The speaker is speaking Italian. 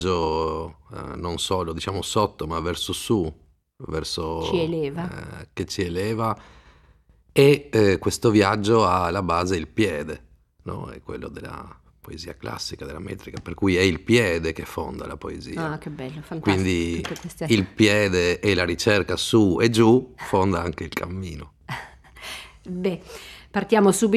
non solo diciamo sotto, ma verso su, verso Ci eleva. che ci eleva, e questo viaggio ha alla base il piede, no? È quello della poesia classica, della metrica, per cui è il piede che fonda la poesia. Ah, che bello, fantastico, Quindi tutte queste... il piede e la ricerca su e giù fonda anche il cammino. Beh, partiamo subito.